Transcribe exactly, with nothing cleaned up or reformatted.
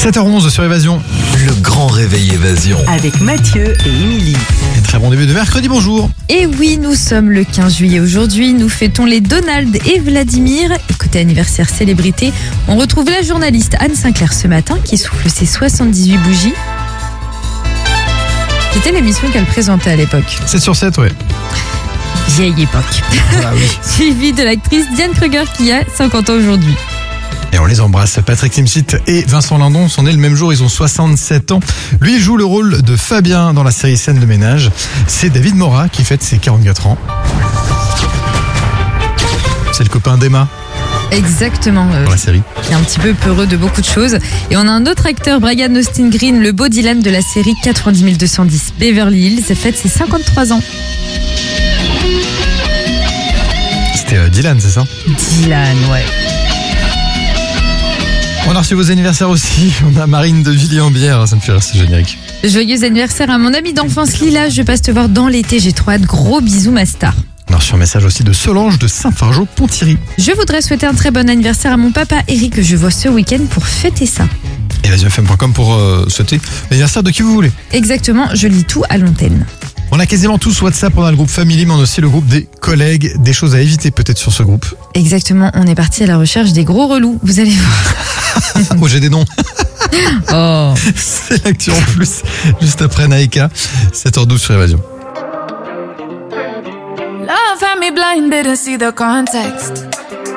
sept heures onze sur Évasion. Le grand réveil Évasion. Avec Mathieu et Émilie. Et très bon début de mercredi, bonjour. Et oui, nous sommes le quinze juillet aujourd'hui. Nous fêtons les Donald et Vladimir. Et côté anniversaire célébrité, on retrouve la journaliste Anne Sinclair ce matin qui souffle ses soixante-dix-huit bougies. C'était l'émission qu'elle présentait à l'époque. sept sur sept, ouais. Vieille époque. Ah oui. Suivi de l'actrice Diane Kruger qui a cinquante ans aujourd'hui. Et on les embrasse. Patrick Timsit et Vincent Lindon sont nés le même jour, ils ont soixante-sept ans. Lui, il joue le rôle de Fabien dans la série Scène de ménage. C'est David Morat qui fête ses quarante-quatre ans. C'est le copain d'Emma Exactement. euh, dans la série. Qui est un petit peu peureux de beaucoup de choses. Et on a un autre acteur, Brian Austin Green, le beau Dylan de la série quatre-vingt-dix mille deux cent dix Beverly Hills, fête ses cinquante-trois ans. C'était euh, Dylan, c'est ça? Dylan, ouais. On a reçu vos anniversaires aussi. On a Marine de Villiers-en-Bière. Ça me fait rire, ce générique. Joyeux anniversaire à mon ami d'enfance Lila, je passe te voir dans l'été, j'ai trop hâte. Gros bisous ma star. On a reçu un message aussi de Solange de Saint-Fargeau-Ponthierry. Je voudrais souhaiter un très bon anniversaire à mon papa Eric que je vois ce week-end pour fêter ça. Évasion F M point com pour euh, souhaiter l'anniversaire de qui vous voulez. Exactement, je lis tout à l'antenne. On a quasiment tous WhatsApp, on a le groupe Family, mais on a aussi le groupe des collègues. Des choses à éviter peut-être sur ce groupe. Exactement, on est parti à la recherche des gros relous, vous allez voir. Oh, j'ai des noms. Oh. C'est l'actu en plus, juste après Naïka, sept heures douze sur Évasion. Love had me blind, didn't see the context.